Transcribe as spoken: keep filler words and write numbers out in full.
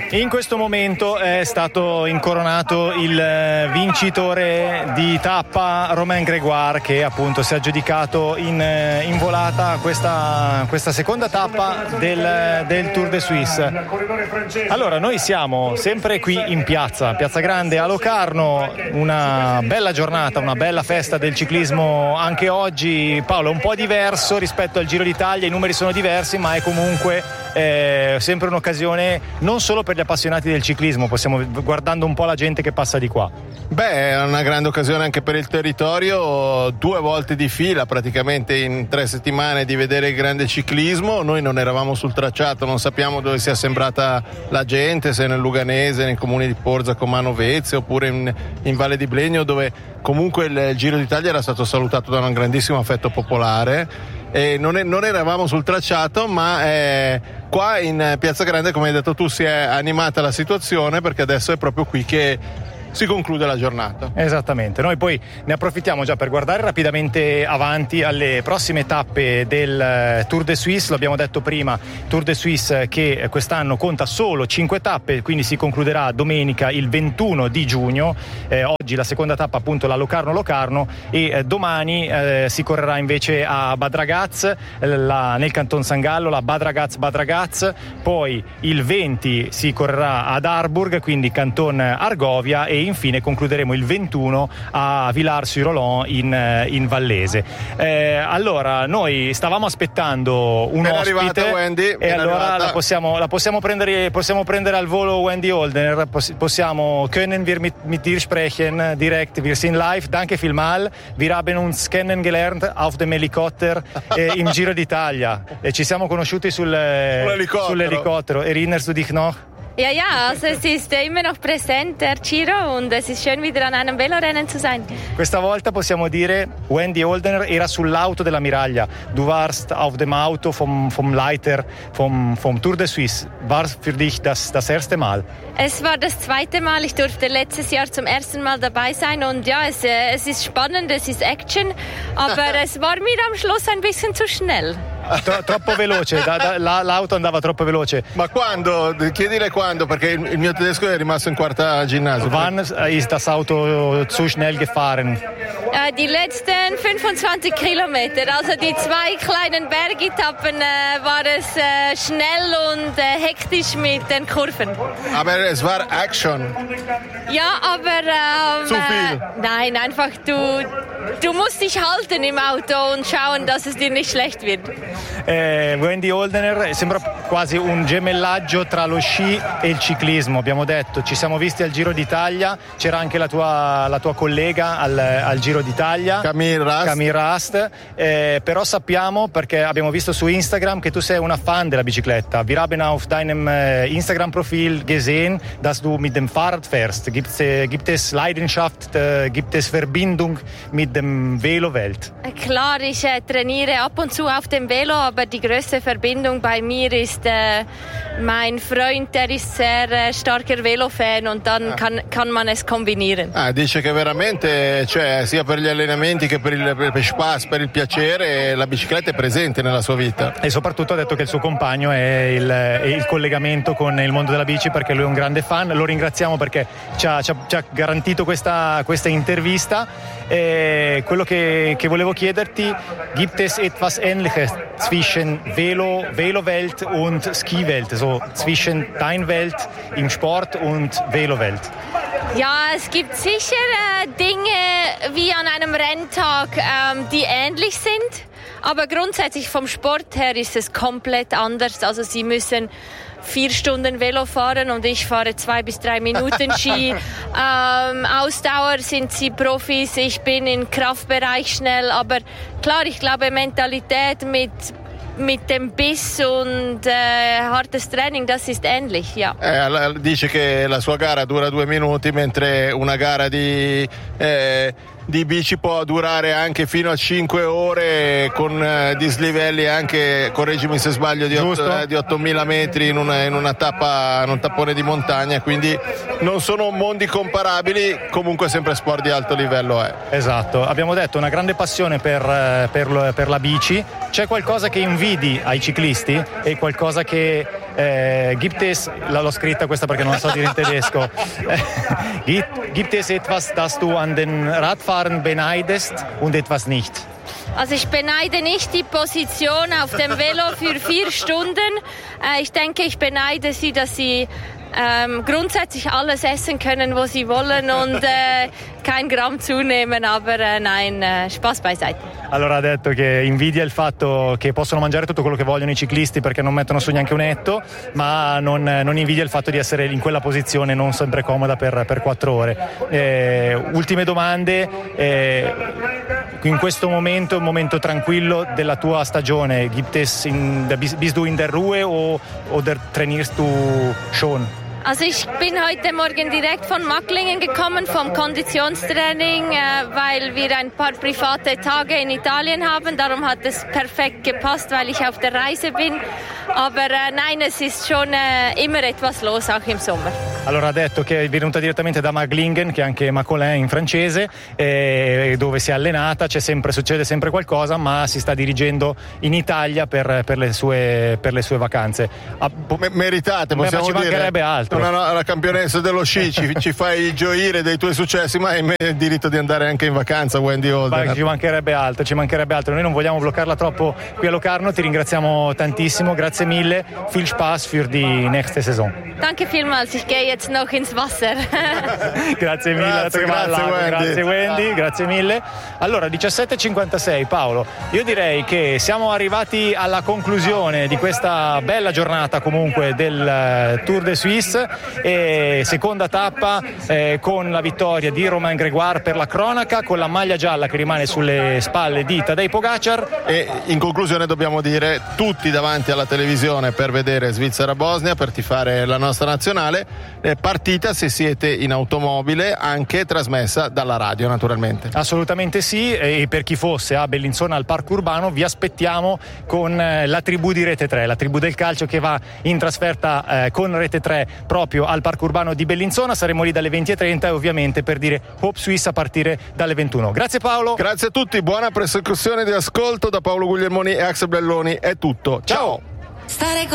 In questo momento è stato incoronato il vincitore di tappa, Romain Grégoire, che appunto si è aggiudicato in, in volata questa, questa seconda tappa del, del Tour de Suisse. Allora, noi siamo sempre qui in piazza, Piazza Grande a Locarno, una bella giornata, una bella festa del ciclismo anche oggi. Paolo, un po' diverso rispetto al Giro d'Italia, i numeri sono diversi, ma è comunque eh, sempre un'occasione non solo per gli appassionati del ciclismo, possiamo guardando un po' la gente che passa di qua. Beh, è una grande occasione anche per il territorio, due volte di fila praticamente in tre settimane di vedere il grande ciclismo. Noi non eravamo sul tracciato, non sappiamo dove sia sembrata la gente, se nel Luganese, nei comuni di Porza, Comano, Vezio, oppure in, in Valle di Blegno, dove comunque il, il Giro d'Italia era stato salutato da un grandissimo affetto popolare. E non, è, non eravamo sul tracciato, ma eh, qua in Piazza Grande, come hai detto tu, si è animata la situazione, perché adesso è proprio qui che si conclude la giornata. Esattamente, noi poi ne approfittiamo già per guardare rapidamente avanti alle prossime tappe del Tour de Suisse. L'abbiamo detto prima, Tour de Suisse che quest'anno conta solo cinque tappe, quindi si concluderà domenica il ventuno di giugno. Eh, oggi la seconda tappa, appunto, la Locarno-Locarno, e eh, domani eh, si correrà invece a Bad Ragaz, la, nel Canton San Gallo, la Bad Ragaz-Bad Ragaz. Poi il venti si correrà ad Harburg, quindi Canton Argovia, e infine concluderemo il ventuno a Villars-sur-Olon in, in Vallese. Eh, allora, noi stavamo aspettando un è ospite arrivata Wendy, e allora arrivata. la possiamo, la possiamo prendere possiamo prendere al volo Wendy Holdener. Possiamo können wir mit, mit dir sprechen direkt, wir sind live, danke vielmal, wir haben uns kennengelernt auf dem Helikopter eh, im Giro d'Italia e ci siamo conosciuti sul, sull'elicottero. sull'elicottero. Erinnerst du dich noch? Ja, ja, also es ist immer noch präsent, der Giro, und es ist schön, wieder an einem Velorennen zu sein. Questa volta possiamo dire Wendy Holdener era sull'auto della Miraglia. Du warst auf dem Auto vom, vom Leiter vom, vom Tour de Suisse. War für dich das, das erste Mal? Es war das zweite Mal. Ich durfte letztes Jahr zum ersten Mal dabei sein, und ja, es, es ist spannend, es ist Action, aber es war mir am Schluss ein bisschen zu schnell. Tro- troppo veloce, da, da, la, l'auto andava troppo veloce. Ma quando? Chiedile quando, perché il, il mio tedesco è rimasto in quarta ginnasio. Wann ist das Auto zu schnell gefahren? Äh, die letzten fünfundzwanzig Kilometer, also die zwei kleinen Bergetappen, äh, war es äh, schnell und äh, hektisch mit den Kurven. Aber es war Action. Ja, aber ähm, Zu viel. Äh, nein, einfach du, du musst dich halten im Auto und schauen, dass es dir nicht schlecht wird. Eh, Wendy Holdener sembra quasi un gemellaggio tra lo sci e il ciclismo. Abbiamo detto, ci siamo visti al Giro d'Italia, c'era anche la tua, la tua collega al, al Giro d'Italia, Camille Rast, Camille Rast eh, però sappiamo, perché abbiamo visto su Instagram, che tu sei una fan della bicicletta. Wir haben auf deinem äh, Instagram-Profil gesehen, dass du mit dem Fahrrad fährst. Gibt, äh, gibt es Leidenschaft, äh, gibt es Verbindung mit dem Velowelt? Klar, ich äh, trainiere ab und zu auf dem Velo, aber die größte Verbindung bei mir ist äh, mein Freund, der ist sehr äh, starker Velofan, und dann ah. kann, kann man es kombinieren. Ah, dice che veramente, cioè, sia per gli allenamenti che per il per spaß, per il piacere, la bicicletta è presente nella sua vita. E soprattutto ha detto che il suo compagno è il, è il collegamento con il mondo della bici, perché lui è un grande fan. Lo ringraziamo perché ci ha, ci ha, ci ha garantito questa, questa intervista. E quello che, che volevo chiederti, gibt es etwas Ähnliches zwischen Velo, Velowelt und Skiwelt, so zwischen dein Welt im Sport und Velowelt? Ja, es gibt sicher äh, Dinge wie an einem Renntag, ähm, die ähnlich sind, aber grundsätzlich vom Sport her ist es komplett anders. Also sie müssen vier Stunden Velo fahren und ich fahre zwei bis drei Minuten Ski. ähm, Ausdauer sind sie Profis, ich bin im Kraftbereich schnell, aber klar, ich glaube Mentalität mit mit dem Biss und äh, hartes Training, das ist ähnlich, ja. Eh, dice che la sua gara dura due minuti, mentre una gara di eh, di bici può durare anche fino a cinque ore con eh, dislivelli anche, correggimi se sbaglio, di, otto, eh, di ottomila metri in una, in una tappa, in un tappone di montagna, quindi non sono mondi comparabili, comunque sempre sport di alto livello è. Esatto, abbiamo detto una grande passione per, per, per la bici. C'è qualcosa che invidi ai ciclisti e qualcosa che äh, gibt es, l'ho scritta questa perché non la so dire in tedesco, gibt, gibt es etwas, das du an den Radfahren beneidest und etwas nicht? Also ich beneide nicht die Position auf dem Velo für vier Stunden. Äh, ich denke, ich beneide sie, dass sie ähm, grundsätzlich alles essen können, wo sie wollen und äh, kein Gramm zunehmen, aber äh, nein, äh, Spaß beiseite. Allora ha detto che invidia il fatto che possono mangiare tutto quello che vogliono i ciclisti perché non mettono su neanche un etto, ma non, non invidia il fatto di essere in quella posizione non sempre comoda per, per quattro ore. Eh, ultime domande, eh, in questo momento, un momento tranquillo della tua stagione, gibt es in, bist du in der Ruhe o, oder trainierst du schon? Also ich bin heute Morgen direkt von Macklingen gekommen, vom Konditionstraining, äh, weil wir ein paar private Tage in Italien haben. Darum hat es perfekt gepasst, weil ich auf der Reise bin. Aber äh, nein, es ist schon äh, immer etwas los, auch im Sommer. Allora ha detto che è venuta direttamente da Macklingen, che è anche Macolin in francese, eh, dove si è allenata, c'è sempre, succede sempre qualcosa, ma si sta dirigendo in Italia per, per, le, sue, per le sue vacanze. Ah, meritate, possiamo Beh, ma ci mancherebbe dire. altro. Una, una, la campionessa dello sci ci, ci fai gioire dei tuoi successi, ma hai il diritto di andare anche in vacanza, Wendy Holdener. Ci mancherebbe altro, ci mancherebbe altro. Noi non vogliamo bloccarla troppo qui a Locarno, ti ringraziamo tantissimo, grazie mille, viel Spaß für die nächste Saison. Danke vielmals, ich gehe jetzt noch ins Wasser. Grazie mille, grazie, grazie, Wendy. grazie Wendy, grazie mille. Allora diciassette e cinquantasei, Paolo, io direi che siamo arrivati alla conclusione di questa bella giornata comunque del Tour de Suisse, e seconda tappa eh, con la vittoria di Romain Grégoire per la cronaca, con la maglia gialla che rimane sulle spalle di Tadej Pogacar. E in conclusione dobbiamo dire tutti davanti alla televisione per vedere Svizzera-Bosnia, per tifare la nostra nazionale, eh, partita se siete in automobile, anche trasmessa dalla radio naturalmente. Assolutamente sì, e per chi fosse a Bellinzona al Parco Urbano vi aspettiamo con eh, la tribù di Rete tre, la tribù del calcio che va in trasferta eh, con Rete tre proprio al Parco Urbano di Bellinzona. Saremo lì dalle venti e trenta e ovviamente per dire Hope Swiss a partire dalle ventuno. Grazie Paolo. Grazie a tutti, buona prosecuzione di ascolto da Paolo Guglielmoni e Axel Belloni, è tutto. Ciao. Stare con